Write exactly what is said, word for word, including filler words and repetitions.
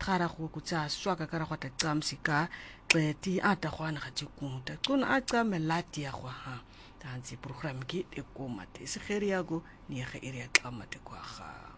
gara go kutsa swaka kara go ta tsamsika qeti ata gwana ga tikuta qona a tsame lati ya go ha tanzi program ke e komate se gere ya go ni ge ere ya tlamate kwa ga